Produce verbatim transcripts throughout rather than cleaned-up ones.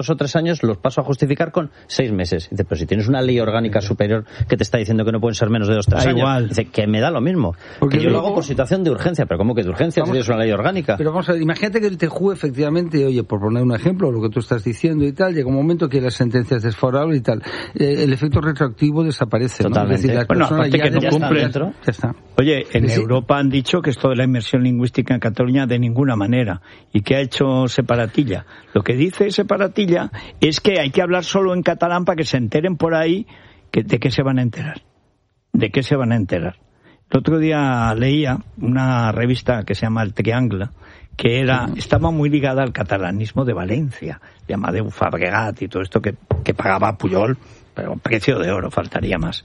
dos o tres años los paso a justificar con seis meses. Dice, pero si tienes una ley orgánica superior que te está diciendo que no pueden ser menos de dos o tres años. Igual. Dice, que me da lo mismo. Porque que yo luego... lo hago por situación de urgencia. ¿Pero cómo que de urgencia? Vamos, si tienes una ley orgánica. Pero vamos a ver, imagínate que el T J U efectivamente, oye, por poner un ejemplo, lo que tú estás diciendo y tal, llega un momento que las sentencias desfavorables y tal, eh, el efecto retroactivo desaparece. Totalmente. ¿no? Es decir, las bueno, aparte ya que no cumplen. Ya está. Oye, en sí. Europa han dicho que esto de la inmersión lingüística en Cataluña de ninguna manera. ¿Y qué ha hecho Separatilla? Lo que dice Separatilla es que hay que hablar solo en catalán para que se enteren por ahí que, de qué se van a enterar. ¿De qué se van a enterar? El otro día leía una revista que se llama El Triangle, que era estaba muy ligada al catalanismo de Valencia, de Amadeu Fabregat y todo esto que, que pagaba Pujol, pero precio de oro, faltaría más.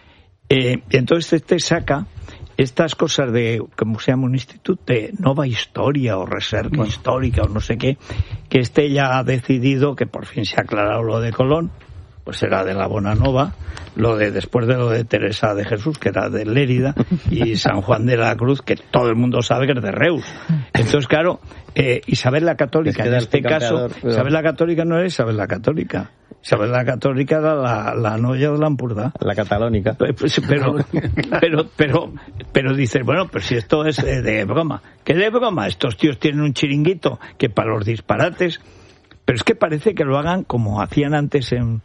Eh, y entonces este saca estas cosas de, ¿cómo se llama? Un instituto de Nova Historia o Reserva bueno. Histórica o no sé qué, que este ya ha decidido que por fin se ha aclarado lo de Colón, pues era de la Bonanova, lo de después de lo de Teresa de Jesús, que era de Lérida, y San Juan de la Cruz, que todo el mundo sabe que es de Reus. Entonces, claro, eh, Isabel la Católica, es que en este caso, pero... Isabel la Católica no era Isabel la Católica. Isabel la Católica era la, la noia de l'Empordà. La catalónica. Pues, pero, pero, pero, pero dices, bueno, pero si esto es de, de broma. ¿Qué de broma? Estos tíos tienen un chiringuito que para los disparates, pero es que parece que lo hagan como hacían antes en...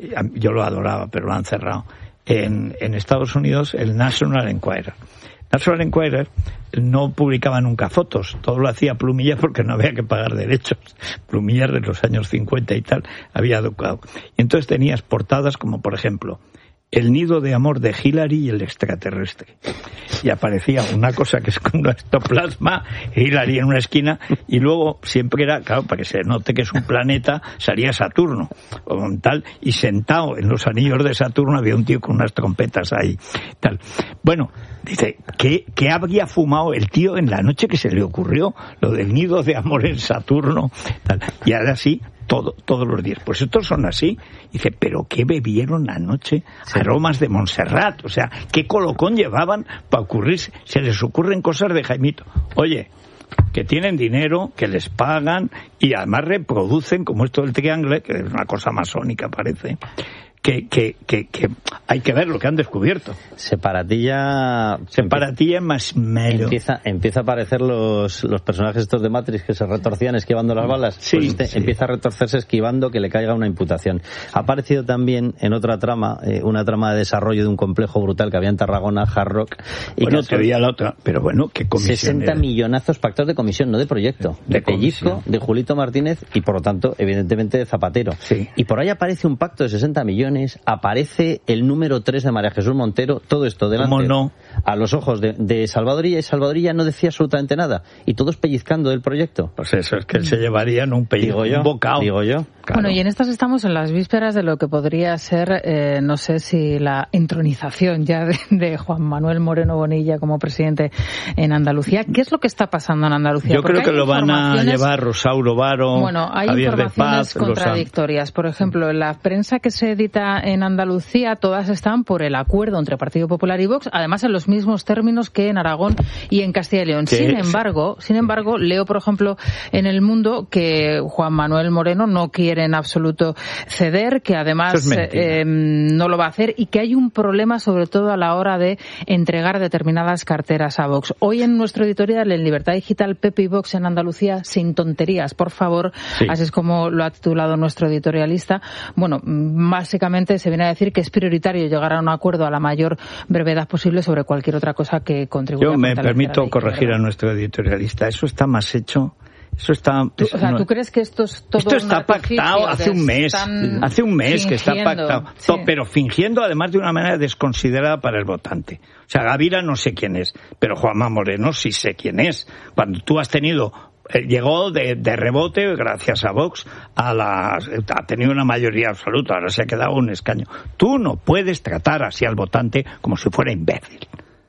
Yo lo adoraba, pero lo han cerrado. En, en Estados Unidos, el National Enquirer. National Enquirer no publicaba nunca fotos, todo lo hacía Plumilla porque no había que pagar derechos. Plumilla de los años cincuenta y tal había educado. Y entonces tenías portadas como, por ejemplo, El nido de amor de Hillary y el extraterrestre. Y aparecía una cosa que es como un ectoplasma, Hillary en una esquina, y luego siempre era, claro, para que se note que es un planeta, salía Saturno, o tal, y sentado en los anillos de Saturno había un tío con unas trompetas ahí, tal. Bueno, dice, ¿qué, qué habría fumado el tío en la noche que se le ocurrió lo del nido de amor en Saturno? Tal. Y ahora sí, todo, todos los días. Pues estos son así. Dice, ¿pero qué bebieron anoche? Sí. Aromas de Montserrat. O sea, ¿qué colocón llevaban para ocurrirse? Se les ocurren cosas de Jaimito. Oye, que tienen dinero, que les pagan y además reproducen, como esto del Triangle, que es una cosa masónica parece, que, que, que, que hay que ver lo que han descubierto. Separatilla... Separatilla más melo. Empieza, empieza a aparecer los, los personajes estos de Matrix que se retorcían esquivando las balas. Sí, pues este sí. Empieza a retorcerse esquivando que le caiga una imputación. Ha aparecido también en otra trama, eh, una trama de desarrollo de un complejo brutal que había en Tarragona, Hard Rock. Y bueno, que te veía la otra, pero bueno, ¿qué comisión sesenta era? Millonazos pactados de comisión, no de proyecto. De, de Pellizco, de Julito Martínez y por lo tanto, evidentemente, de Zapatero. Sí. Y por ahí aparece un pacto de sesenta millones, aparece el número tres de María Jesús Montero, todo esto delante, ¿cómo no? A los ojos de, de Salvadorilla, y Salvadorilla no decía absolutamente nada, y todos pellizcando del proyecto. Pues eso, es que él se llevaría en un pellizco, digo yo, un bocado. Digo yo. Claro. Bueno, y en estas estamos en las vísperas de lo que podría ser, eh, no sé si la entronización ya de, de Juan Manuel Moreno Bonilla como presidente en Andalucía. ¿Qué es lo que está pasando en Andalucía? Yo Porque creo que lo van a llevar Rosauro Varo, bueno, hay Javier de informaciones Paz, contradictorias. Por ejemplo, en la prensa que se edita en Andalucía, todas están por el acuerdo entre Partido Popular y Vox, además en los mismos términos que en Aragón y en Castilla y León. Sin embargo, sin embargo, leo, por ejemplo, en El Mundo que Juan Manuel Moreno no quiere en absoluto ceder, que además eh, no lo va a hacer y que hay un problema sobre todo a la hora de entregar determinadas carteras a Vox. Hoy en nuestro editorial en Libertad Digital, Pepe y Vox en Andalucía sin tonterías, por favor, sí. Así es como lo ha titulado nuestro editorialista. Bueno, básicamente se viene a decir que es prioritario llegar a un acuerdo a la mayor brevedad posible sobre cualquier otra cosa que contribuya. Yo me permito corregir a nuestro editorialista. Eso está más hecho. Eso está. ¿Tú, o sea, no, ¿tú crees que esto es todo esto está pactado hace un mes? Hace un mes fingiendo, que está pactado. Sí. Pero fingiendo además de una manera desconsiderada para el votante. O sea, Gavira no sé quién es, pero Juanma Moreno sí sé quién es. Cuando tú has tenido llegó de, de rebote, gracias a Vox, a la, ha tenido una mayoría absoluta, ahora se ha quedado un escaño. Tú no puedes tratar así al votante como si fuera imbécil.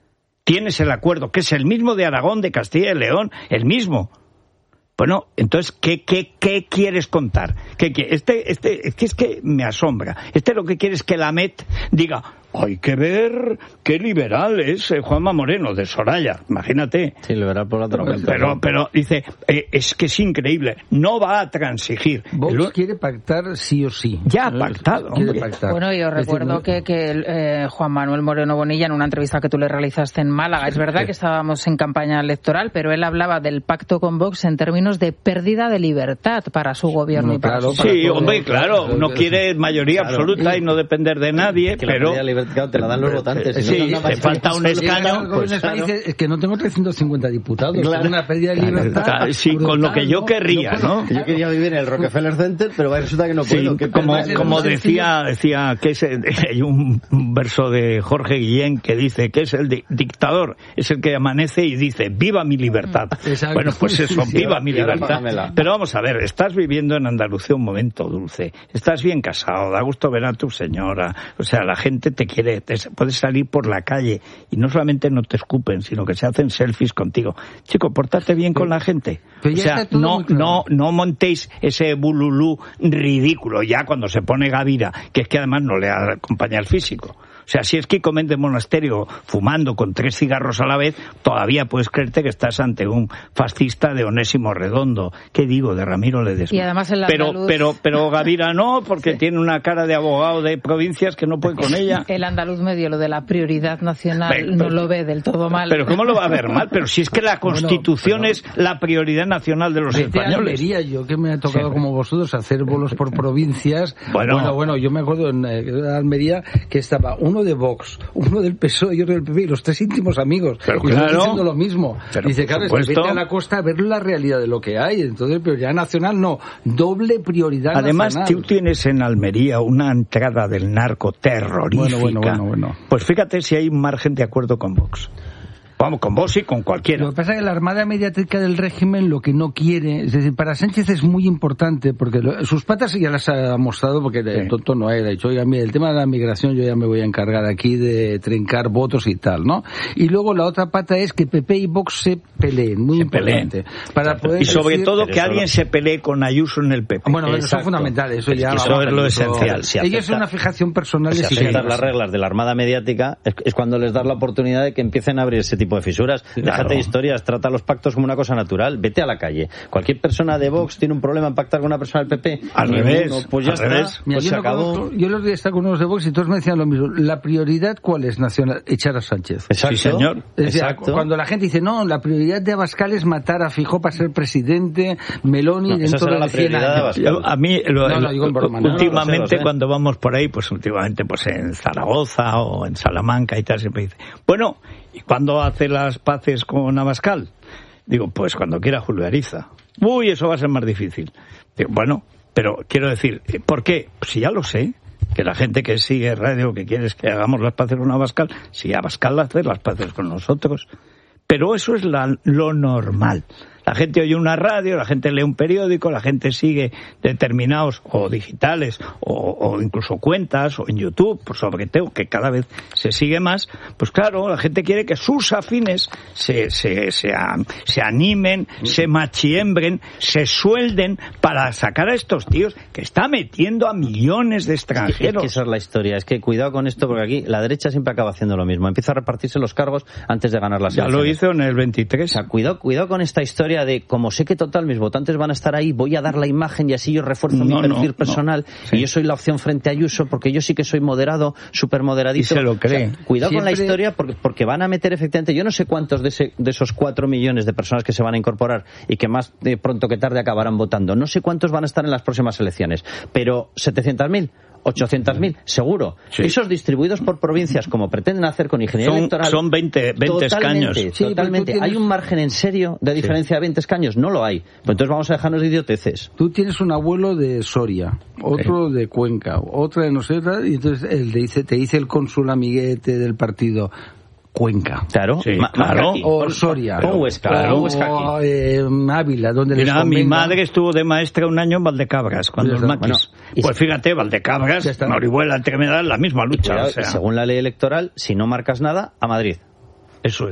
Tienes el acuerdo, que es el mismo de Aragón, de Castilla y León, el mismo. Bueno, entonces, ¿qué, qué, qué quieres contar? ¿Qué, qué? Este, este, es que es que me asombra. Este lo que quiere es que la M E T diga, hay que ver qué liberal es eh, Juanma Moreno, de Soraya, imagínate. Sí, liberal por otro momento. Pero, pero dice, eh, es que es increíble, no va a transigir. Vox Lo... quiere pactar sí o sí. Ya ha pactado. Quiere pactar. Bueno, yo recuerdo que, que eh, Juan Manuel Moreno Bonilla, en una entrevista que tú le realizaste en Málaga, es verdad que estábamos en campaña electoral, pero él hablaba del pacto con Vox en términos de pérdida de libertad para su gobierno. No, y para claro, su... Sí, hombre, claro, uno quiere mayoría claro. absoluta y no depender de nadie, que pero... La libertad te la dan los votantes. Sí, si no te falta un escaño... Pues, claro. Es que no tengo trescientos cincuenta diputados, claro. Es una pérdida de libertad. Claro, sí, brutal, con lo que yo querría, ¿no? Yo quería vivir en el Rockefeller Center, pero resulta que no puedo. Sí, como como decía, decía que es, hay un verso de Jorge Guillén que dice que es el di- dictador, es el que amanece y dice, viva mi libertad. Exacto. Bueno, pues eso, sí, viva mi libertad. Pero vamos a ver, estás viviendo en Andalucía un momento dulce, estás bien casado, da gusto ver a tu señora, o sea, la gente te quiere, te, puedes salir por la calle y no solamente no te escupen, sino que se hacen selfies contigo. Chico, pórtate bien con la gente. O sea, no, no, no montéis ese bululú ridículo ya cuando se pone Gavira, que es que además no le acompaña el físico. O sea, si es Kiko Méndez Monasterio fumando con tres cigarros a la vez, todavía puedes creerte que estás ante un fascista de Onésimo Redondo. ¿Qué digo? De Ramiro Ledesma. Y además el pero, andaluz... pero, pero Gavira no, porque sí. tiene una cara de abogado de provincias que no puede con ella. El andaluz medio, lo de la prioridad nacional, pero, no lo ve del todo mal. Pero ¿cómo lo va a ver mal? Pero si es que la Constitución bueno, pero... es la prioridad nacional de los Vete españoles. Almería, yo que me ha tocado sí. como vosotros hacer bolos por provincias. Bueno, bueno, bueno yo me acuerdo en eh, Almería que estaba uno de Vox, uno del P S O E y otro del P P, y los tres íntimos amigos. Pero y claro, están diciendo lo mismo. Pero dice, claro, es que vete a la costa a ver la realidad de lo que hay. Entonces, prioridad nacional no, doble prioridad Además, nacional. Además, tú tienes en Almería una entrada del narco terrorífica. Bueno, bueno, bueno, bueno. Pues fíjate si hay un margen de acuerdo con Vox. Vamos, con vos y con cualquiera. Lo que pasa es que la armada mediática del régimen lo que no quiere, es decir, para Sánchez es muy importante, porque lo, sus patas ya las ha mostrado, porque sí. el tonto no era, ha dicho, oiga, mira, el tema de la migración yo ya me voy a encargar aquí de trincar votos y tal, ¿no? Y luego la otra pata es que P P y Vox se peleen, muy se importante. Peleen. Para poder y sobre decir, todo que alguien lo... se pelee con Ayuso en el P P. Bueno, eso es fundamental, eso ya... Es eso es lo esencial. Si ellos es una fijación personal. Si aceptas las reglas de la armada mediática, es, es cuando les das la oportunidad de que empiecen a abrir ese tipo de fisuras. Déjate claro. de historias, trata los pactos como una cosa natural, vete a la calle. Cualquier persona de Vox tiene un problema en pactar con una persona del P P. Al revés, uno, pues ya al está, revés. Pues yo, se no acabó. Conozco, yo los días estaba con unos de Vox y todos me decían lo mismo. La prioridad, ¿cuál es nacional? Echar a Sánchez. Exacto. Sí, señor. Es decir, Exacto. Cuando la gente dice, no, la prioridad de Abascal es matar a Fijó para ser presidente, Meloni no, dentro de la cien años. De yo, a mí, lo, no, no, digo en broma, últimamente, no, no sé, cuando vamos por ahí, pues últimamente pues en Zaragoza o en Salamanca y tal, siempre dice, bueno, ¿y cuándo hace las paces con Abascal? Digo, pues cuando quiera Julio Ariza. Uy, eso va a ser más difícil. Digo, bueno, pero quiero decir, ¿por qué? Pues si ya lo sé, que la gente que sigue radio, que quiere es que hagamos las paces con Abascal, si Abascal hace las paces con nosotros. Pero eso es la, lo normal. La gente oye una radio, la gente lee un periódico, la gente sigue determinados o digitales o, o incluso cuentas o en YouTube, por sobre todo que cada vez se sigue más. Pues claro, la gente quiere que sus afines se, se, se, se animen, se machiembren, se suelden para sacar a estos tíos que está metiendo a millones de extranjeros. Es que esa es la historia. Es que cuidado con esto porque aquí la derecha siempre acaba haciendo lo mismo. Empieza a repartirse los cargos antes de ganar las elecciones. Ya lo hizo en el veintitrés. O sea, cuidado, cuidado con esta historia de como sé que total mis votantes van a estar ahí, voy a dar la imagen y así yo refuerzo no, mi perfil no, personal no. Sí. Y yo soy la opción frente a Ayuso porque yo sí que soy moderado, súper moderadito. Y se lo cree. O sea, cuidado Siempre... con la historia porque, porque van a meter efectivamente, yo no sé cuántos de, ese, de esos cuatro millones de personas que se van a incorporar y que más de pronto que tarde acabarán votando, no sé cuántos van a estar en las próximas elecciones, pero setecientos mil ochocientos mil, seguro. Sí. Esos distribuidos por provincias, como pretenden hacer con ingeniería son, electoral... Son veinte, veinte escaños. Sí, totalmente. Tienes... ¿Hay un margen en serio de diferencia sí. de veinte escaños? No lo hay. Pues entonces vamos a dejarnos de idioteces. Tú tienes un abuelo de Soria, otro sí. de Cuenca, otro de no sé, y entonces él te dice, te dice el cónsul amiguete del partido... Cuenca. Claro, sí, Ma- claro. O Soria. O Huesca. Claro. O Huesca eh, Ávila, donde Mira, les convenga. Mi madre estuvo de maestra un año en Valdecabras, cuando los maquis. Bueno, pues fíjate, Valdecabras, Orihuela, Entremedal, la misma lucha. Cuidado, o sea. Según la ley electoral, si no marcas nada, a Madrid. Eso es.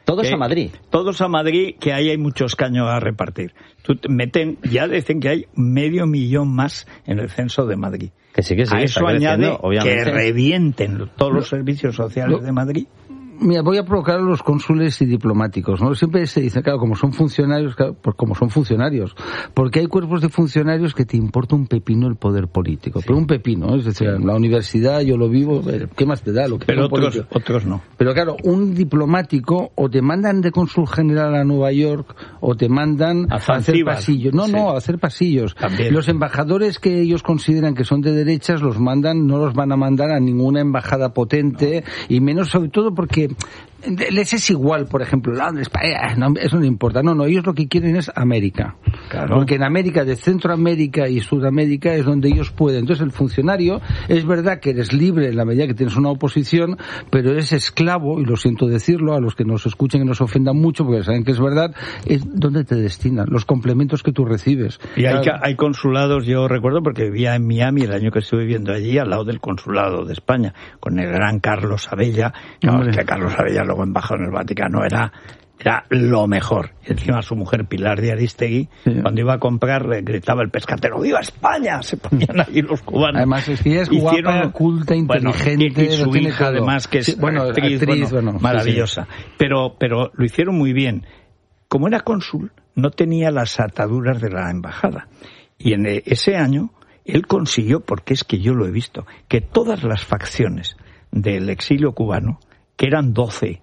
Todos a Madrid. Todos a Madrid, que ahí hay muchos caños a repartir. Tú te meten, ya dicen que hay medio millón más en el censo de Madrid. Que sí, que sí. A eso añade que revienten todos los servicios sociales no. de Madrid. Mira, voy a provocar a los cónsules y diplomáticos, ¿no? Siempre se dice, claro, como son funcionarios, claro, pues como son funcionarios, porque hay cuerpos de funcionarios que te importa un pepino el poder político, sí. Pero un pepino, es decir, en la universidad yo lo vivo, ¿qué más te da? Lo que pero otros, otros no. Pero claro, un diplomático o te mandan de cónsul general a Nueva York o te mandan a, a hacer pasillos. No, sí. no, a hacer pasillos. También. Los embajadores que ellos consideran que son de derechas los mandan, no los van a mandar a ninguna embajada potente, no. Y menos sobre todo porque les es igual, por ejemplo, Londres, no, eso no importa. No, no, ellos lo que quieren es América. Claro. Porque en América, de Centroamérica y Sudamérica es donde ellos pueden. Entonces el funcionario, es verdad que eres libre en la medida que tienes una oposición, pero eres esclavo, y lo siento decirlo, a los que nos escuchen y nos ofendan mucho, porque saben que es verdad, es donde te destinan, los complementos que tú recibes. Y hay, claro. hay consulados, yo recuerdo, porque vivía en Miami el año que estuve viviendo allí, al lado del consulado de España, con el gran Carlos Abella, claro, que Carlos Abella luego embajador en el Vaticano era era lo mejor. Y encima su mujer Pilar de Aristegui, sí. Cuando iba a comprar, gritaba el pescatero, ¡viva España! Se ponían ahí los cubanos. Además es que ella es guapa, Hicieron, culta, inteligente. Bueno, y, y su hija todo. Además, que es sí, bueno, actriz, actriz bueno, bueno, maravillosa. Sí, sí. Pero, pero lo hicieron muy bien. Como era cónsul, no tenía las ataduras de la embajada. Y en ese año, él consiguió, porque es que yo lo he visto, que todas las facciones del exilio cubano, que eran doce,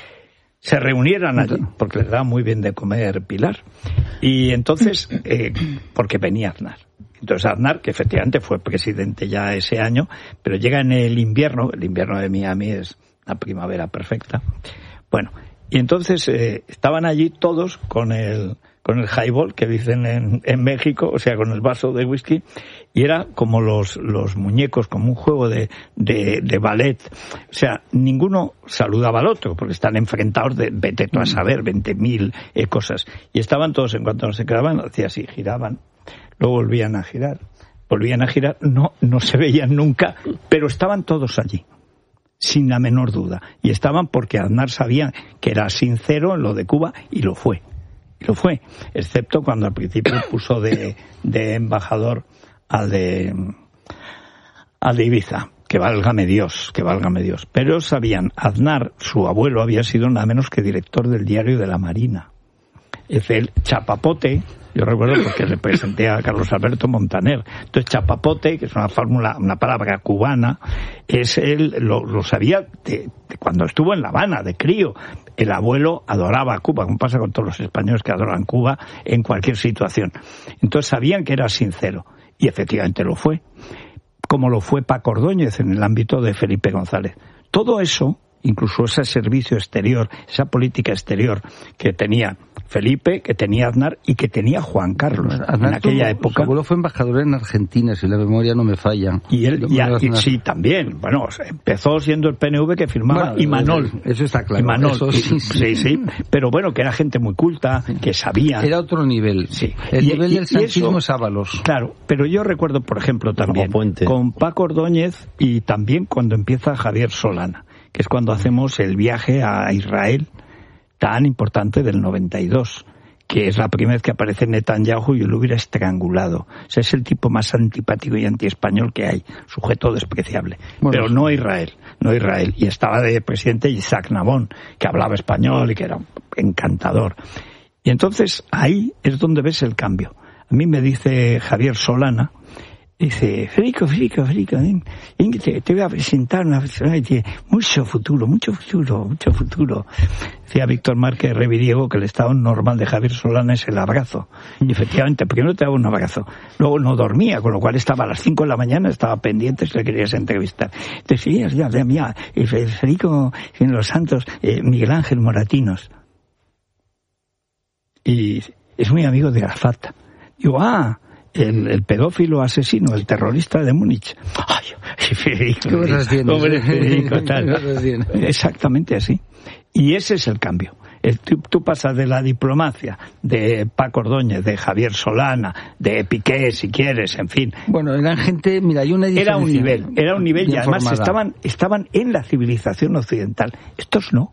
se reunieran allí, porque les daba muy bien de comer Pilar. Y entonces, eh, porque venía Aznar. Entonces Aznar, que efectivamente fue presidente ya ese año, pero llega en el invierno, el invierno de Miami es la primavera perfecta. Bueno, y entonces eh, estaban allí todos con el con el highball, que dicen en, en México, o sea, con el vaso de whisky, y era como los, los muñecos, como un juego de, de, de ballet. O sea, ninguno saludaba al otro, porque están enfrentados de, vete tú a saber, veinte mil eh, cosas. Y estaban todos, en cuanto se quedaban, hacía así, giraban, luego volvían a girar, volvían a girar, no, no se veían nunca, pero estaban todos allí, sin la menor duda. Y estaban porque Aznar sabía que era sincero en lo de Cuba, y lo fue. Lo fue, excepto cuando al principio puso de, de embajador al de al de Ibiza, que válgame Dios, que válgame Dios. Pero sabían, Aznar, su abuelo, había sido nada menos que director del Diario de la Marina. Es el chapapote, yo recuerdo porque le presenté a Carlos Alberto Montaner. Entonces, chapapote, que es una fórmula, una palabra cubana, es él, lo, lo sabía de, de cuando estuvo en La Habana, de crío. El abuelo adoraba a Cuba, como pasa con todos los españoles que adoran Cuba en cualquier situación. Entonces sabían que era sincero, y efectivamente lo fue, como lo fue Paco Ordóñez en el ámbito de Felipe González. Todo eso, incluso ese servicio exterior, esa política exterior que tenía Felipe, que tenía Aznar y que tenía Juan Carlos Aznar en aquella tuvo, época. Su abuelo fue embajador en Argentina, si la memoria no me falla. Y él, ya, y, sí, también. Bueno, empezó siendo el P N V que firmaba bueno, Imanol. Eso está claro. Imanol, eso, sí, sí, sí. Pero bueno, que era gente muy culta, que sabía. Era otro nivel. Sí. El y, nivel y, del sanchismo es Ábalos. Claro, pero yo recuerdo, por ejemplo, también con Paco Ordóñez y también cuando empieza Javier Solana, que es cuando hacemos el viaje a Israel tan importante del noventa y dos, que es la primera vez que aparece Netanyahu y yo lo hubiera estrangulado. O sea, es el tipo más antipático y antiespañol que hay, sujeto despreciable. Bueno, pero no Israel, no Israel. Y estaba de presidente Isaac Nabón, que hablaba español y que era encantador. Y entonces ahí es donde ves el cambio. A mí me dice Javier Solana, dice, Federico, Federico, Federico, te, te voy a presentar una persona que tiene mucho futuro, mucho futuro, mucho futuro. Decía Víctor Márquez Reviriego que el estado normal de Javier Solana es el abrazo. Y efectivamente, primero te daba un abrazo. Luego no dormía, con lo cual estaba a las cinco de la mañana, estaba pendiente si le querías entrevistar. Te decías, ya, ya, mira, Federico en Los Santos, eh, Miguel Ángel Moratinos. Y es muy amigo de Arafat. Digo, ah, El, el pedófilo asesino, el terrorista de Múnich. Ay, Federico, Federico, hombre, Federico, tal. Exactamente así. Y ese es el cambio. El, tú, tú pasas de la diplomacia de Paco Ordóñez, de Javier Solana, de Piqué, si quieres, en fin. Bueno, eran gente, mira, hay una diferencia. Era un nivel, era un nivel y además estaban, estaban en la civilización occidental. Estos no.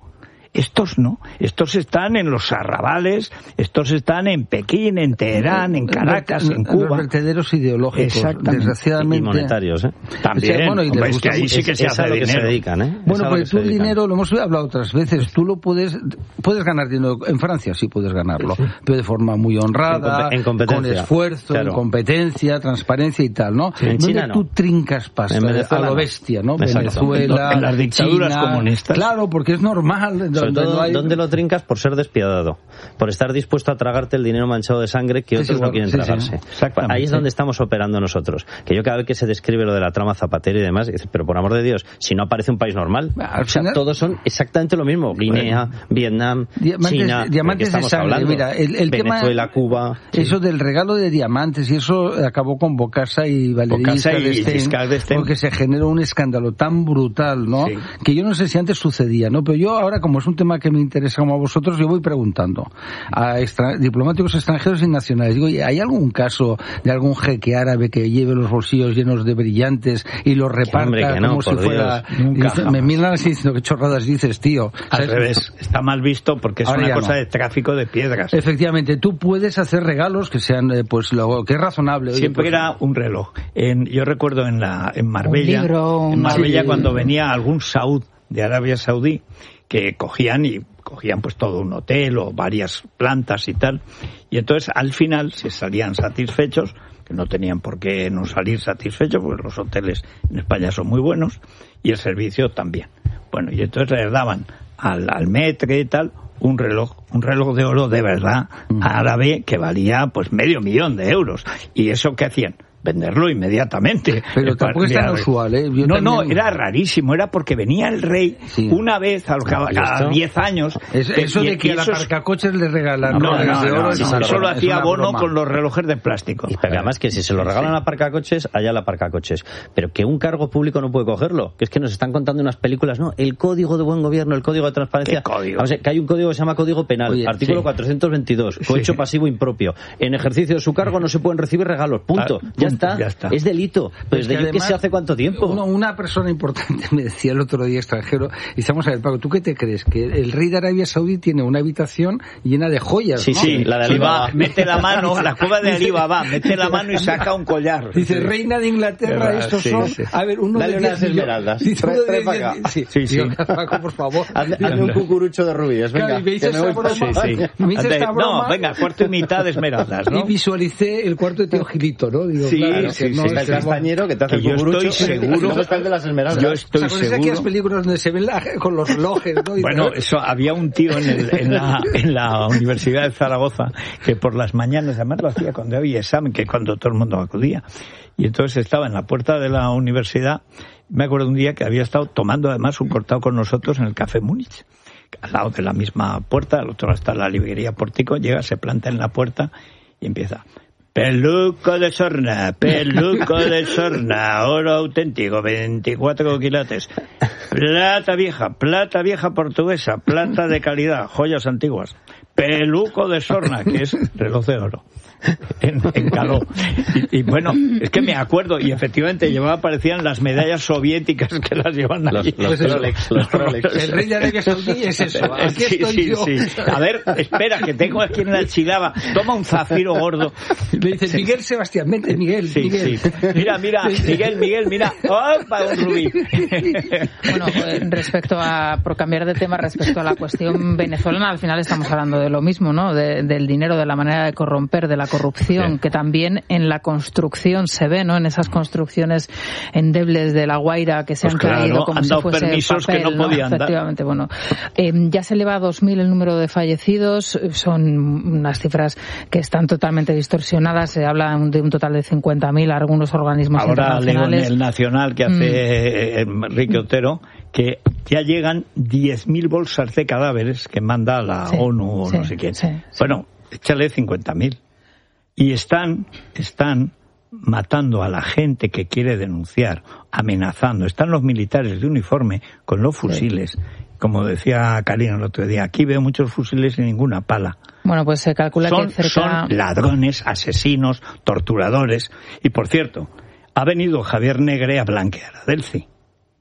Estos no, estos están en los arrabales, estos están en Pekín, en Teherán, en Caracas, en Cuba. Los vertederos ideológicos, desgraciadamente. Y monetarios, ¿eh? También, sí, bueno, y hombre, es que ahí sí que se hace lo que dinero. se dedican, ¿eh? Bueno, pues tú el dinero, lo hemos hablado otras veces, tú lo puedes, puedes ganar dinero, en Francia sí puedes ganarlo, sí, sí. pero de forma muy honrada, en con esfuerzo, claro. en competencia, transparencia y tal, ¿no? Sí, en China no. tú trincas pasta a lo bestia, ¿no? Exacto. Venezuela, en las dictaduras China, comunistas. Claro, porque es normal. Sobre donde todo, no hay... ¿dónde lo trincas? Por ser despiadado, por estar dispuesto a tragarte el dinero manchado de sangre que sí, otros sí, no quieren sí, tragarse. Sí. Ahí es donde estamos operando nosotros. Que yo cada vez que se describe lo de la trama Zapatero y demás, dice, pero por amor de Dios, si no aparece un país normal, Al o sea, final... todos son exactamente lo mismo. Guinea, bueno. Vietnam, diamantes, China, diamantes de sangre. Hablando? Mira, el, el Venezuela, tema, Cuba. Eso sí. del regalo de diamantes, y eso acabó con Bocasa y Valery Giscard d'Estaing, porque se generó un escándalo tan brutal, ¿no? Sí. Que yo no sé si antes sucedía, ¿no? Pero yo ahora, como es un tema que me interesa como a vosotros, yo voy preguntando a extra, diplomáticos extranjeros y nacionales. Digo, ¿hay algún caso de algún jeque árabe que lleve los bolsillos llenos de brillantes y los reparta Hombre, que no, como si fuera... Dice, me miran así diciendo, ¿qué chorradas dices, tío? Al ¿sabes? Revés, está mal visto porque es ahora una cosa no. de tráfico de piedras. Efectivamente, tú puedes hacer regalos que sean, eh, pues, lo que es razonable. Oye, Siempre pues, era un reloj. En, yo recuerdo en la en Marbella, un libro, en Marbella sí. cuando venía algún saud de Arabia Saudí, que cogían y cogían pues todo un hotel o varias plantas y tal, y entonces al final se salían satisfechos, que no tenían por qué no salir satisfechos, porque los hoteles en España son muy buenos, y el servicio también. Bueno, y entonces les daban al, al metre y tal, un reloj, un reloj de oro de verdad, árabe, que valía pues medio millón de euros. ¿Y eso qué hacían? Venderlo inmediatamente. Pero tampoco es tan usual, ¿eh? Yo no, también... no, era rarísimo, era porque venía el rey sí. una vez a cada diez años. Es, eso de que a la aparcacoches le regalan no, no, no, de oro, no, no, no, eso lo hacía Bono broma. con los relojes de plástico. Y pero además que si se lo regalan a aparcacoches, allá la aparcacoches. Pero que un cargo público no puede cogerlo, que es que nos están contando unas películas, ¿no? El código de buen gobierno, el código de transparencia. ¿Qué código? Vamos a ver, que hay un código que se llama Código Penal, Oye, artículo sí. cuatrocientos veintidós, cohecho sí. pasivo impropio. En ejercicio de su cargo no se pueden recibir regalos, punto. Ah, ya, punto está. ya está. Es delito. Pues de además, que se hace cuánto tiempo. Una, una persona importante me decía el otro día, extranjero, y estamos a ver, Paco, ¿tú qué te crees? Que el rey de Arabia Saudí tiene una habitación llena de joyas, sí, ¿no? Sí, la de Alibaba. Mete la mano, la cueva de Alibaba, mete la mano y saca un collar. Dice, reina de Inglaterra, sí, estos sí, son... Sí. A ver, uno Dale de unas esmeraldas. Sí, trae, trae para acá. Sí, sí. sí. Paco, por favor. Hazme, hazme un cucurucho de rubíes, venga. Claro, que me voy broma, sí, sí. Me hice esta broma. No, venga, cuarto y mitad de esmeraldas, ¿no? Y visualicé el cuarto de Tío Gilito, ¿no? Digo, sí, claro, sí, que no sí. Está el castañero que te hace el cucurucho. Seguro. No está el de las esmeraldas. Yo estoy o sea, seguro. aquellas películas donde se ven la, con los relojes, ¿no? Y bueno, tal. eso había un tío en, el, en, la, en la Universidad de Zaragoza que por las mañanas, además lo hacía cuando había examen, que cuando todo el mundo acudía. Y entonces estaba en la puerta de la universidad. Me acuerdo un día que había estado tomando además un cortado con nosotros en el Café Múnich, al lado de la misma puerta, al otro lado está la librería Pórtico. Llega, se planta en la puerta y empieza: peluco de sorna, peluco de sorna, oro auténtico, veinticuatro quilates, plata vieja, plata vieja portuguesa, plata de calidad, joyas antiguas, peluco de sorna, que es reloj de oro. En, en caló. Y, y bueno, es que me acuerdo, y efectivamente llevaba, parecían las medallas soviéticas que las llevan allí. Los, los, Rolex, los Rolex. El rey de Arabia Saudí es eso. Aquí sí, estoy sí, yo. Sí. A ver, espera, que tengo aquí en la chilaba. Toma un zafiro gordo. Le dice, Miguel Sebastián, vente, Miguel. Sí, Miguel. Sí. Mira, mira, Miguel, Miguel, mira. ¡Opa, un rubí! Bueno, respecto a, por cambiar de tema, respecto a la cuestión venezolana, al final estamos hablando de lo mismo, ¿no? De, del dinero, de la manera de corromper, de la corrupción, sí. que también en la construcción se ve, ¿no? En esas construcciones endebles de La Guaira que se pues han claro, caído como han si dado fuese permisos papel, que no podían ¿no? Efectivamente, dar. Bueno, eh, ya se eleva a dos mil el número de fallecidos, son unas cifras que están totalmente distorsionadas, se habla de un total de cincuenta mil, algunos organismos ahora internacionales. Ahora leo en el Nacional que hace mm. Enrique Otero que ya llegan diez mil bolsas de cadáveres que manda la sí, ONU o sí, no sé quién. Sí, sí. Bueno, échale cincuenta mil. Y están, están matando a la gente que quiere denunciar, amenazando. Están los militares de uniforme con los fusiles. Sí. Como decía Karina el otro día, aquí veo muchos fusiles y ninguna pala. Bueno, pues se calcula son, que cerca... Son ladrones, asesinos, torturadores. Y por cierto, ha venido Javier Negre a blanquear a Delci.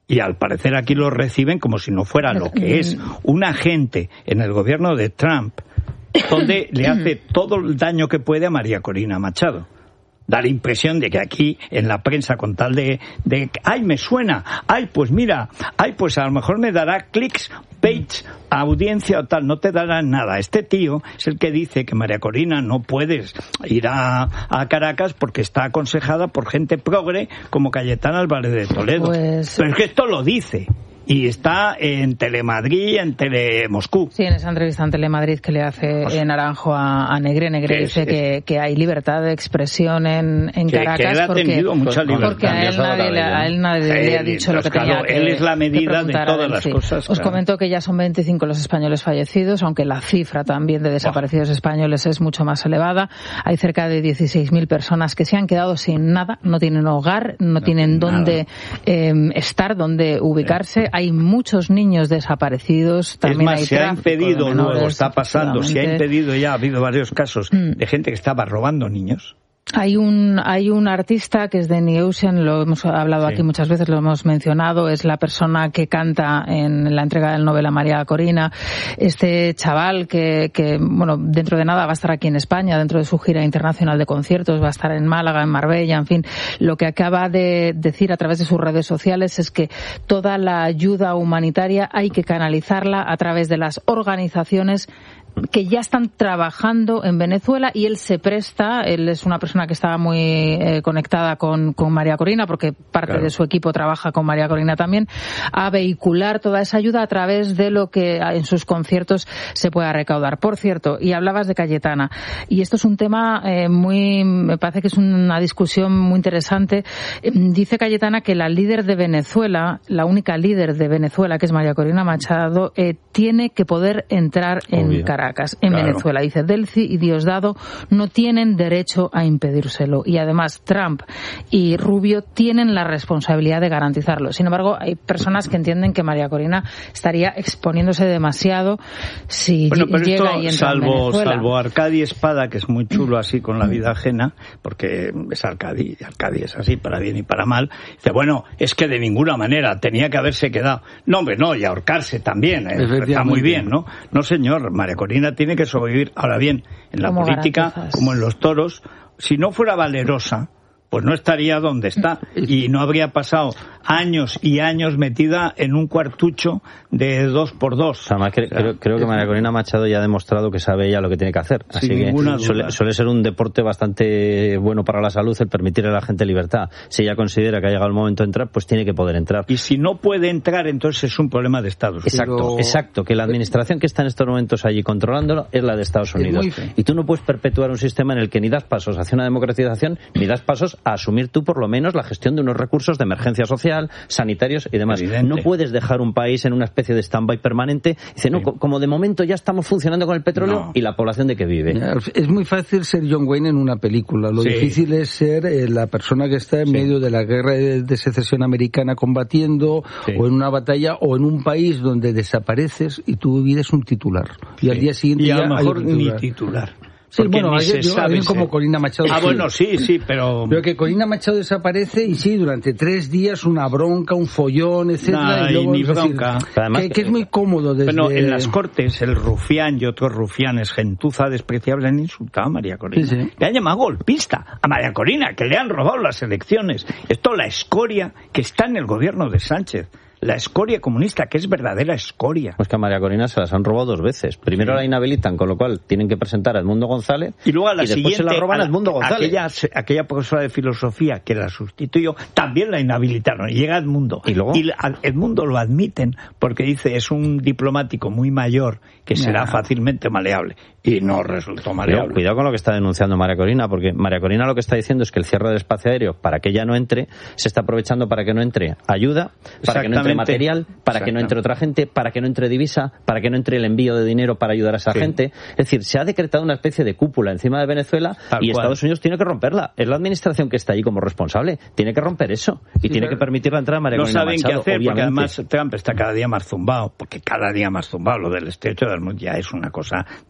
Y al parecer aquí lo reciben como si no fuera lo que es un agente en el gobierno de Trump, donde le hace todo el daño que puede a María Corina Machado. Da la impresión de que aquí, en la prensa, con tal de, de ¡ay, me suena! ¡Ay, pues mira! ¡Ay, pues a lo mejor me dará clics, page, audiencia o tal! No te dará nada. Este tío es el que dice que María Corina no puedes ir a, a Caracas porque está aconsejada por gente progre como Cayetana Álvarez de Toledo. Pues... Pero es que esto lo dice. Y está en Telemadrid, en Telemoscú. Sí, en esa entrevista en Telemadrid que le hace eh, Naranjo a, a Negre. Negre dice es, que, que hay libertad de expresión en, en que, Caracas. Que él ha porque, tenido mucha libertad. Porque a él nadie, le, a él nadie él, le ha dicho lo que tenía que Él es la medida de todas él, las sí. cosas. Os claro. comento que ya son veinticinco los españoles fallecidos, aunque la cifra también de desaparecidos oh. españoles es mucho más elevada. Hay cerca de dieciséis mil personas que se han quedado sin nada, no tienen hogar, no, no tienen dónde eh, estar, dónde ubicarse. Sí. Hay muchos niños desaparecidos, también es más, hay se ha impedido, menores, luego está pasando, se ha impedido ya, ha habido varios casos mm. de gente que estaba robando niños. Hay un hay un artista que es de New Ocean, lo hemos hablado sí. aquí muchas veces, lo hemos mencionado, es la persona que canta en la entrega del Nobel a María Corina. Este chaval que, que, bueno, dentro de nada va a estar aquí en España, dentro de su gira internacional de conciertos, va a estar en Málaga, en Marbella, en fin. Lo que acaba de decir a través de sus redes sociales es que toda la ayuda humanitaria hay que canalizarla a través de las organizaciones que ya están trabajando en Venezuela, y él se presta, él es una persona que estaba muy eh, conectada con, con María Corina, porque parte claro. de su equipo trabaja con María Corina también, a vehicular toda esa ayuda a través de lo que en sus conciertos se pueda recaudar. Por cierto, y hablabas de Cayetana, y esto es un tema eh, muy, me parece que es una discusión muy interesante. Eh, dice Cayetana que la líder de Venezuela, la única líder de Venezuela, que es María Corina Machado, eh, tiene que poder entrar Obvio. en Caracas. En claro. Venezuela, dice Delcy y Diosdado, no tienen derecho a impedírselo, y además Trump y Rubio tienen la responsabilidad de garantizarlo. Sin embargo, hay personas que entienden que María Corina estaría exponiéndose demasiado si bueno, pero llega esto, y entra salvo, en Venezuela. Salvo Arcadi Espada, que es muy chulo así con la vida ajena, porque es Arcadi, y Arcadi es así para bien y para mal, dice, bueno, es que de ninguna manera tenía que haberse quedado. No, hombre, no, y ahorcarse también, eh, está muy bien, ¿no? No, señor, María Corina tiene que sobrevivir. Ahora bien, en la política, garantizas? como en los toros, si no fuera valerosa, pues no estaría donde está y no habría pasado años y años metida en un cuartucho de dos por dos. O sea, más que, o sea, creo, creo que María Corina Machado ya ha demostrado que sabe ella lo que tiene que hacer. Así que suele, suele ser un deporte bastante bueno para la salud el permitirle a la gente libertad. Si ella considera que ha llegado el momento de entrar, pues tiene que poder entrar. Y si no puede entrar, entonces es un problema de Estados Unidos. Exacto, Pero... exacto. Que la administración que está en estos momentos allí controlándolo es la de Estados Unidos. Y tú no puedes perpetuar un sistema en el que ni das pasos hacia una democratización, ni das pasos a asumir tú por lo menos la gestión de unos recursos de emergencia social, sanitarios y demás. Evidente. No puedes dejar un país en una especie de stand-by permanente. Dice, no, sí. como de momento ya estamos funcionando con el petróleo no. y la población de que vive. Es muy fácil ser John Wayne en una película. Lo sí. difícil es ser eh, la persona que está en sí. medio de la guerra de, de secesión americana combatiendo sí. o en una batalla o en un país donde desapareces y tu vida es un titular. Y sí. al día siguiente y ya a lo mejor hay un titular. ni titular. Sí, bueno, hay, yo, hay como Corina Machado. Ah, sí. bueno, sí, sí, pero... Pero que Corina Machado desaparece y sí, durante tres días una bronca, un follón, etcétera. No, y luego, ni bronca. Decir, Además, que, que es muy cómodo desde... Bueno, en las Cortes, el rufián y otros rufianes, gentuza despreciable, han insultado a María Corina. Sí, sí. Le han llamado golpista a María Corina, que le han robado las elecciones. Esto, la escoria que está en el gobierno de Sánchez. La escoria comunista, que es verdadera escoria. Pues que a María Corina se las han robado dos veces. Primero sí. la inhabilitan, con lo cual tienen que presentar a Edmundo González. Y luego a la y siguiente, se la roban a Edmundo González. Aquella, aquella profesora de filosofía que la sustituyó, también la inhabilitaron. Y llega Edmundo. Y luego y Edmundo lo admiten porque dice es un diplomático muy mayor que será yeah. fácilmente maleable. Y no resultó maleable. No, cuidado con lo que está denunciando María Corina, porque María Corina lo que está diciendo es que el cierre del espacio aéreo, para que ella no entre, se está aprovechando para que no entre ayuda, para que no entre material, para que no entre otra gente, para que no entre divisa, para que no entre el envío de dinero para ayudar a esa sí. gente. Es decir, se ha decretado una especie de cúpula encima de Venezuela Tal y cual. Estados Unidos tiene que romperla. Es la administración que está ahí como responsable. Tiene que romper eso y sí, tiene que permitir la entrada a María Corina Machado. No saben qué hacer, obviamente. Porque además Trump está cada día más zumbado, porque cada día más zumbado. Lo del estrecho de Hormuz ya es una cosa de carcajada.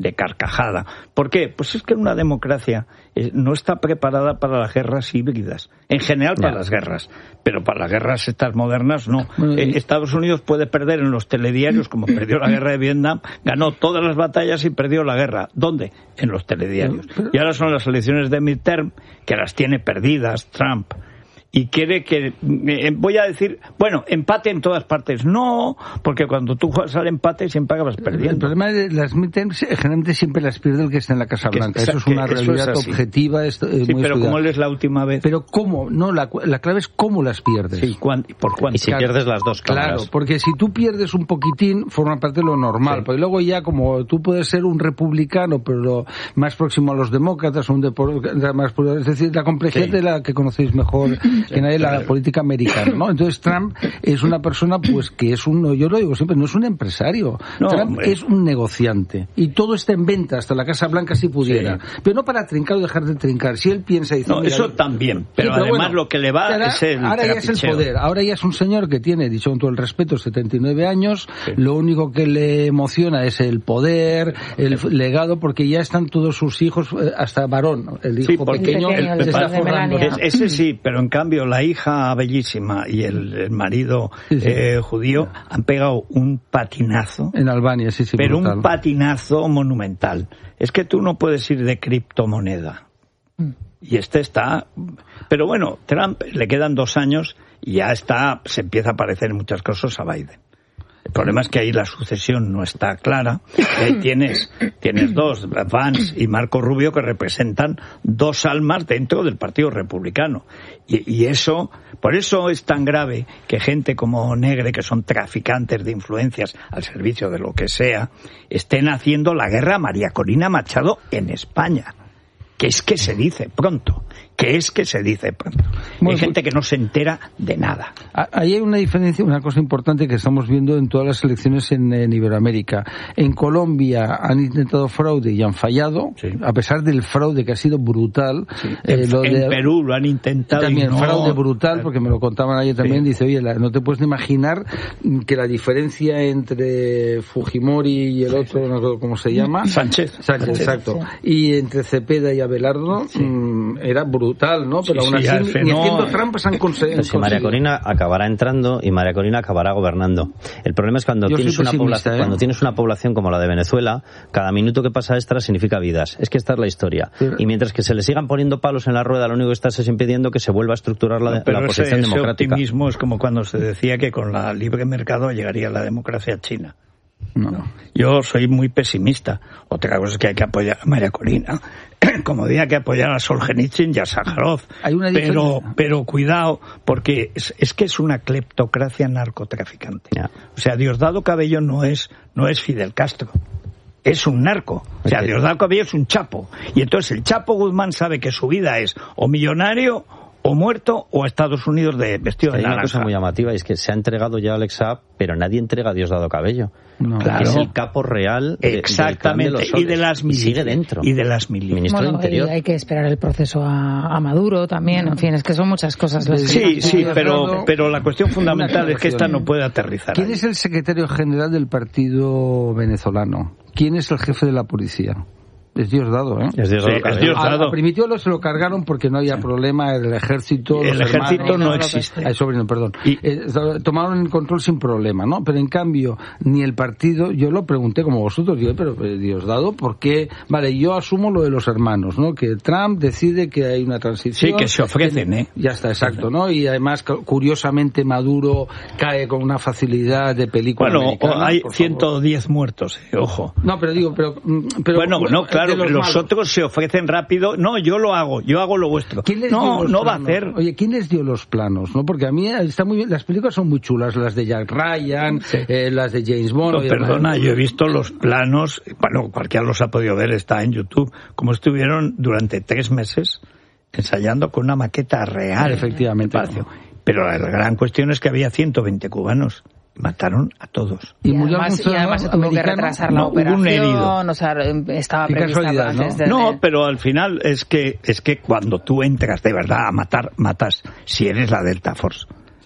encajada. ¿Por qué? Pues es que una democracia eh, no está preparada para las guerras híbridas. En general para yeah. las guerras, pero para las guerras estas modernas no. Eh, Estados Unidos puede perder en los telediarios, como perdió la guerra de Vietnam, ganó todas las batallas y perdió la guerra. ¿Dónde? En los telediarios. Y ahora son las elecciones de midterm, que las tiene perdidas Trump. Y quiere que, eh, voy a decir, bueno, empate en todas partes. No, porque cuando tú juegas al empate siempre acabas perdiendo. El problema de las midterms, generalmente siempre las pierde el que está en la Casa Blanca. Eso es una realidad es objetiva. Es, es sí, muy pero estudiada. ¿cómo es la última vez? Pero ¿cómo? No, la, la clave es cómo las pierdes. Sí, ¿cuán, ¿por cuánto? Y si claro, pierdes las dos cámaras. Claro, porque si tú pierdes un poquitín, forma parte de lo normal. Sí. Porque luego ya, como tú puedes ser un republicano, pero más próximo a los demócratas, un de, más, es decir, la complejidad sí. de la que conocéis mejor sí. que nadie, la política americana, ¿no? Entonces Trump es una persona, pues, que es un, yo lo digo siempre, no es un empresario. No, Trump hombre. es un negociante. Y todo está en venta, hasta la Casa Blanca si pudiera. Sí. Pero no para trincar o dejar de trincar. Si él piensa y dice... No, eso también. Pero, sí, pero además bueno, lo que le va ahora, es el Ahora ya es el poder. Ahora ya es un señor que tiene, dicho con todo el respeto, setenta y nueve años. Sí. Lo único que le emociona es el poder, el legado, porque ya están todos sus hijos, hasta varón, el hijo sí, pequeño, pequeño el, se está forrando. Ese sí, pero en cambio la hija bellísima y el, el marido sí, sí. Eh, judío han pegado un patinazo en Albania, sí, sí, pero brutal. Un patinazo monumental. Es que tú no puedes ir de criptomoneda mm. y este está, pero bueno, Trump le quedan dos años y ya está, se empieza a parecer en muchas cosas a Biden. El problema es que ahí la sucesión no está clara. Y ahí tienes, tienes dos, Vance y Marco Rubio, que representan dos almas dentro del Partido Republicano. Y, y eso, por eso es tan grave que gente como Negre, que son traficantes de influencias al servicio de lo que sea, estén haciendo la guerra a María Corina Machado en España. Que es que se dice pronto, que es que se dice pronto. Bueno, hay gente que no se entera de nada. Ahí hay una diferencia, una cosa importante que estamos viendo en todas las elecciones en, en Iberoamérica. En Colombia han intentado fraude y han fallado, sí. a pesar del fraude que ha sido brutal. Sí. Eh, en, lo de, en Perú lo han intentado. También y no, fraude brutal, porque me lo contaban ayer también. Sí. Dice, oye, la, no te puedes imaginar que la diferencia entre Fujimori y el sí, otro, sí. no sé cómo se llama. Sánchez. Sánchez, exacto. Sí. Y entre Cepeda y Abelardo sí. mmm, era brutal, ¿no? Pero sí, aún sí, así, ni haciendo no... trampas han conseguido. Si María Corina acabará entrando y María Corina acabará gobernando. El problema es cuando tienes una población, ¿eh? cuando tienes una población como la de Venezuela, cada minuto que pasa extra significa vidas. Es que esta es la historia. Sí. Y mientras que se le sigan poniendo palos en la rueda, lo único que estás es impidiendo que se vuelva a estructurar la, no, la oposición ese, democrática. Ese optimismo es como cuando se decía que con la libre mercado llegaría la democracia china. No, no. Yo soy muy pesimista. Otra cosa es que hay que apoyar a María Corina, como diría que apoyar a Solzhenitsyn y a Sájarov. Pero, pero cuidado, porque es, es que es una cleptocracia narcotraficante. Yeah. O sea, Diosdado Cabello no es, no es Fidel Castro. Es un narco. O sea, Diosdado Cabello es un chapo. Y entonces el Chapo Guzmán sabe que su vida es o millonario o muerto o a Estados Unidos de vestido de naranja. Hay una cosa muy llamativa, es que se ha entregado ya Alex Saab, pero nadie entrega a Diosdado Cabello. No. Claro. Es el capo real de, exactamente del clan de los y de las milicias, y sigue dentro y de las milicias. Ministro bueno, del Interior. Hay que esperar el proceso a, a Maduro también, en fin, es que son muchas cosas las sí que sí pero pero la cuestión fundamental es que esta no puede aterrizar. ¿Quién ahí. es el secretario general del partido venezolano? ¿Quién es el jefe de la policía? Es Diosdado, ¿eh? Es Diosdado. Sí, es Diosdado. A, a Primitivo se lo cargaron porque no había sí. problema, el ejército... El ejército hermanos, no, no existe. Ay, sobrino, perdón. Y, eh, tomaron el control sin problema, ¿no? Pero en cambio, ni el partido... Yo lo pregunté como vosotros, digo, pero eh, Diosdado, ¿por qué? Vale, yo asumo lo de los hermanos, ¿no? Que Trump decide que hay una transición... Sí, que se ofrecen, ¿eh? Ya está, exacto, ¿no? Y además, curiosamente, Maduro cae con una facilidad de película Bueno, americana, hay ciento diez muertos, eh, ojo. No, pero digo, pero... pero bueno, no, claro, los, los otros se ofrecen rápido. No, yo lo hago, yo hago lo vuestro. ¿Quién les no, dio los no planos? Va a hacer. Oye, ¿quién les dio los planos? ¿No? Porque a mí está muy bien, las películas son muy chulas, las de Jack Ryan, sí. eh, las de James Bond. No, perdona, yo he visto los planos, bueno, cualquiera los ha podido ver, está en YouTube, como estuvieron durante tres meses ensayando con una maqueta real. Efectivamente. Pero la gran cuestión es que había ciento veinte cubanos. Mataron a todos. Y, y además, y además se tuvo que retrasar la no, operación, un herido. O sea, estaba prevista ¿no? desde... No, pero al final es que es que cuando tú entras de verdad a matar, matas si eres la Delta Force. Sí,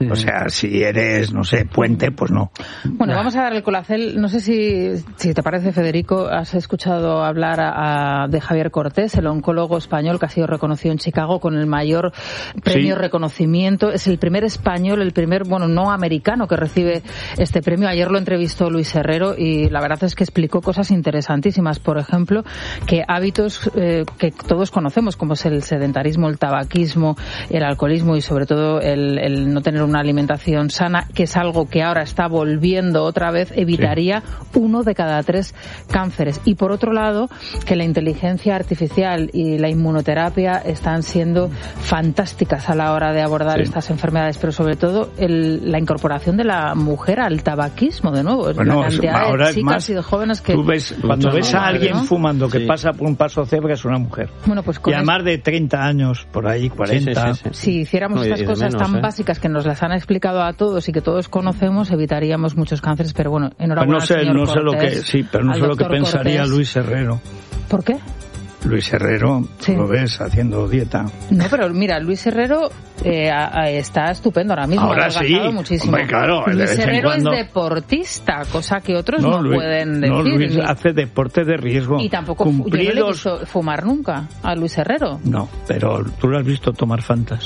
Sí. O sea, si eres, no sé, puente, pues no. Bueno, vamos a dar el Colacel. No sé si, si te parece, Federico, has escuchado hablar a, a, de Javier Cortés, el oncólogo español que ha sido reconocido en Chicago con el mayor premio sí. reconocimiento. Es el primer español, el primer, bueno, no americano que recibe este premio. Ayer lo entrevistó Luis Herrero y la verdad es que explicó cosas interesantísimas. Por ejemplo, que hábitos eh, que todos conocemos, como es el sedentarismo, el tabaquismo, el alcoholismo y sobre todo el, el no tener una alimentación sana, que es algo que ahora está volviendo otra vez, evitaría sí. uno de cada tres cánceres. Y por otro lado, que la inteligencia artificial y la inmunoterapia están siendo fantásticas a la hora de abordar sí. estas enfermedades, pero sobre todo el, la incorporación de la mujer al tabaquismo, de nuevo. Bueno, la cantidad ahora de chicas más, y de jóvenes que... Tú ves, cuando ves a alguien ¿no? fumando que sí. pasa por un paso cebra, es una mujer. Bueno, pues con y a más de treinta años, por ahí, cuarenta. Sí, sí, sí, sí. Si hiciéramos no, estas cosas menos, tan ¿eh? básicas que nos las han explicado a todos y que todos conocemos, evitaríamos muchos cánceres, pero bueno, enhorabuena. Pues no sé, al señor no sé Cortés, lo que, sí, pero no sé lo que pensaría Cortés. Luis Herrero. ¿Por qué? Luis Herrero, sí. lo ves haciendo dieta. No, pero mira, Luis Herrero eh, a, a, está estupendo ahora mismo. Ahora ha sí, muchísimo. Hombre, claro. Luis Herrero cuando... es deportista, cosa que otros no, no Luis, pueden decir. No, Luis hace deporte de riesgo. Y tampoco Cumplidos... yo no le he visto fumar nunca a Luis Herrero. No, pero tú lo has visto tomar Fantas.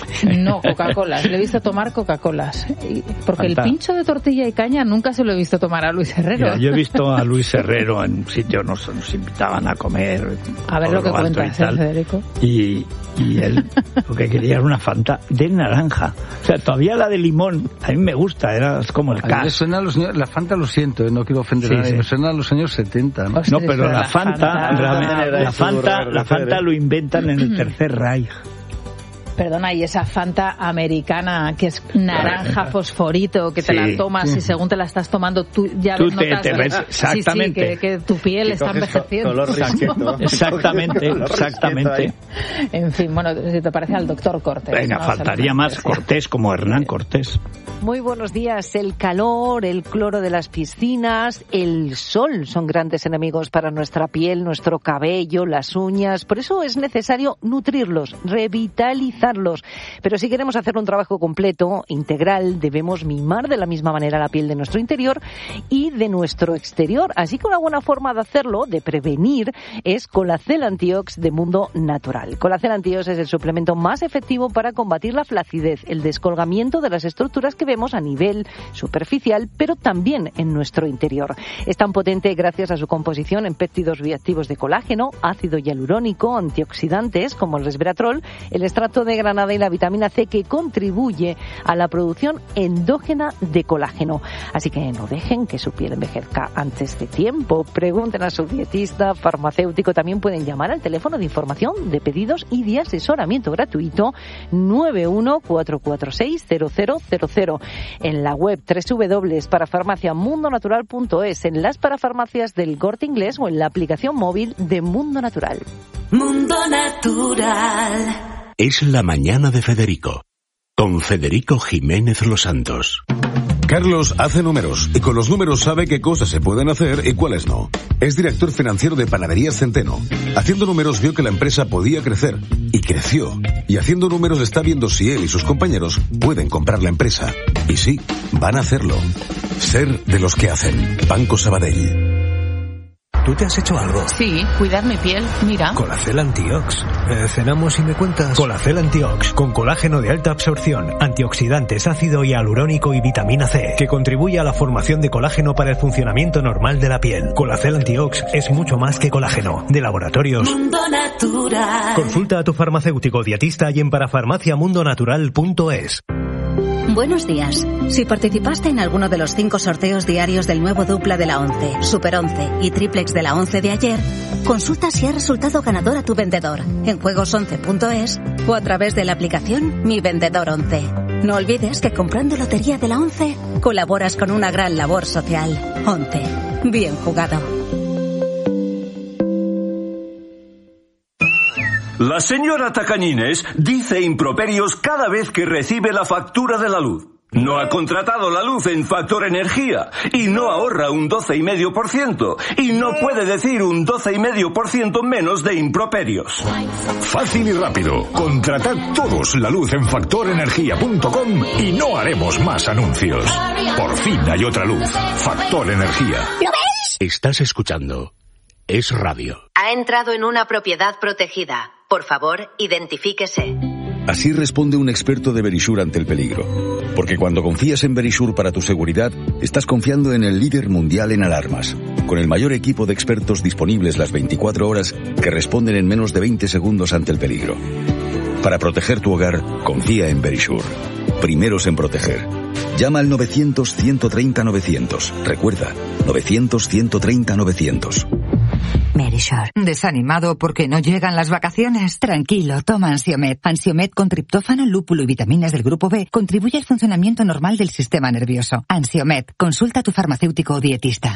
No, Coca-Colas. Le he visto tomar Coca-Colas. Porque Fanta. El pincho de tortilla y caña nunca se lo he visto tomar a Luis Herrero. Mira, yo he visto a Luis Herrero en sitios, nos, nos invitaban a comer. A ver lo que cuenta. Y, tal, Federico. y, y él lo que quería era una Fanta de naranja. O sea, todavía la de limón, a mí me gusta, era como el cas. Me suena a los, la Fanta, lo siento, no quiero ofender sí, a nadie, sí. me suena a los años setenta. No, no pero la, la Fanta, Fanta, realmente, la Fanta, la Fanta lo inventan en el Tercer Reich. Perdona, y esa Fanta americana que es naranja fosforito, que te sí, la tomas sí. y según te la estás tomando tú ya tú ves, te, notas te ves exactamente sí, sí, que, que tu piel que está envejeciendo. Color exactamente, exactamente. En fin, bueno, si te parece al doctor Cortés. Venga, ¿no? faltaría más Cortés como Hernán Cortés. Muy buenos días. El calor, el cloro de las piscinas, el sol son grandes enemigos para nuestra piel, nuestro cabello, las uñas. Por eso es necesario nutrirlos, revitalizarlos. Pero si queremos hacer un trabajo completo, integral, debemos mimar de la misma manera la piel de nuestro interior y de nuestro exterior. Así que una buena forma de hacerlo, de prevenir, es Colacel Antiox de Mundo Natural. Colacel Antiox es el suplemento más efectivo para combatir la flacidez, el descolgamiento de las estructuras que vemos a nivel superficial, pero también en nuestro interior. Es tan potente gracias a su composición en péptidos bioactivos de colágeno, ácido hialurónico, antioxidantes como el resveratrol, el extracto de granada y la vitamina C, que contribuye a la producción endógena de colágeno. Así que no dejen que su piel envejezca antes de tiempo. Pregunten a su dietista, farmacéutico. También pueden llamar al teléfono de información, de pedidos y de asesoramiento gratuito nueve uno cuatro cuatro seis cero cero cero cero. En la web doble u doble u doble u punto parafarmacia mundo natural punto es, en las parafarmacias del Corte Inglés o en la aplicación móvil de Mundo Natural. Mundo Natural. Es la mañana de Federico, con Federico Jiménez Los Santos. Carlos hace números y con los números sabe qué cosas se pueden hacer y cuáles no. Es director financiero de Panaderías Centeno. Haciendo números vio que la empresa podía crecer y creció. Y haciendo números está viendo si él y sus compañeros pueden comprar la empresa. Y sí, van a hacerlo. Ser de los que hacen. Banco Sabadell. ¿Tú te has hecho algo? Sí, cuidar mi piel, mira. Colacel Antiox. Eh, ¿Cenamos y me cuentas? Colacel Antiox, con colágeno de alta absorción, antioxidantes, ácido hialurónico y vitamina C, que contribuye a la formación de colágeno para el funcionamiento normal de la piel. Colacel Antiox es mucho más que colágeno. De laboratorios Mundo Natural. Consulta a tu farmacéutico dietista y en parafarmacia mundo natural punto es. Buenos días. Si participaste en alguno de los cinco sorteos diarios del nuevo dupla de la once, Super once y triplex de la once de ayer, consulta si ha resultado ganador a tu vendedor en juegos once punto es o a través de la aplicación Mi Vendedor once. No olvides que comprando lotería de la once colaboras con una gran labor social. once. Bien jugado. La señora Tacañines dice improperios cada vez que recibe la factura de la luz. No ha contratado la luz en Factor Energía y no ahorra un doce coma cinco por ciento y no puede decir un doce coma cinco por ciento menos de improperios. Fácil y rápido. Contratad todos la luz en factor energía punto com y no haremos más anuncios. Por fin hay otra luz. Factor Energía. ¿Lo ves? Estás escuchando Es Radio. Ha entrado en una propiedad protegida. Por favor, identifíquese. Así responde un experto de Verisure ante el peligro. Porque cuando confías en Verisure para tu seguridad, estás confiando en el líder mundial en alarmas, con el mayor equipo de expertos disponibles las veinticuatro horas que responden en menos de veinte segundos ante el peligro. Para proteger tu hogar, confía en Verisure. Primeros en proteger. Llama al novecientos, ciento treinta, novecientos. Recuerda, novecientos, ciento treinta, novecientos. Verisure. ¿Desanimado porque no llegan las vacaciones? Tranquilo, toma Ansiomed. Ansiomed con triptófano, lúpulo y vitaminas del grupo B contribuye al funcionamiento normal del sistema nervioso. Ansiomed. Consulta a tu farmacéutico o dietista.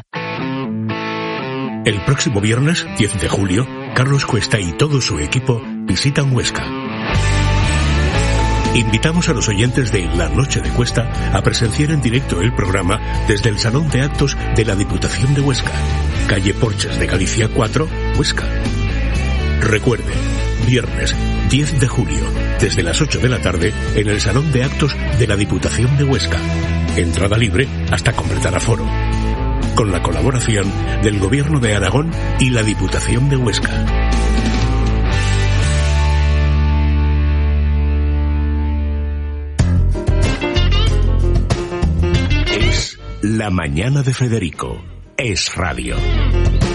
El próximo viernes, diez de julio, Carlos Cuesta y todo su equipo visitan Huesca. Invitamos a los oyentes de La Noche de Cuesta a presenciar en directo el programa desde el Salón de Actos de la Diputación de Huesca, calle Porches de Galicia cuatro, Huesca. Recuerde, viernes diez de julio, desde las ocho de la tarde, en el Salón de Actos de la Diputación de Huesca. Entrada libre hasta completar aforo. Con la colaboración del Gobierno de Aragón y la Diputación de Huesca. La mañana de Federico. Es Radio.